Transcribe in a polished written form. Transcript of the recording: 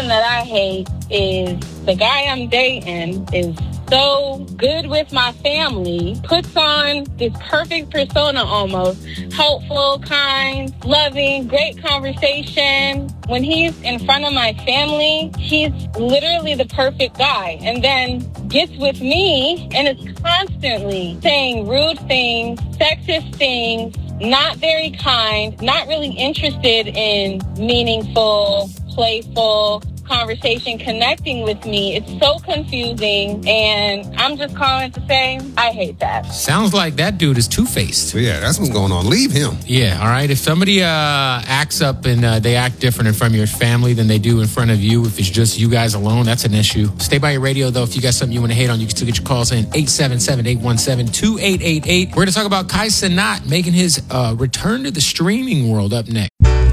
one that I hate is the guy I'm dating is so good with my family, puts on this perfect persona almost, helpful, kind, loving, great conversation. When he's in front of my family, he's literally the perfect guy. And then gets with me and is constantly saying rude things, sexist things, not very kind, not really interested in meaningful, playful conversation, connecting with me. It's so confusing, and I'm just calling to say I hate that. Sounds like that dude is two-faced. So yeah, that's what's going on. Leave him. Yeah, all right. If somebody acts up and they act different in front of your family than they do in front of you, if it's just you guys alone, that's an issue. Stay by your radio, though. If you got something you want to hate on, you can still get your calls in 877-817-2888. We're going to talk about Kai Cenat making his return to the streaming world up next.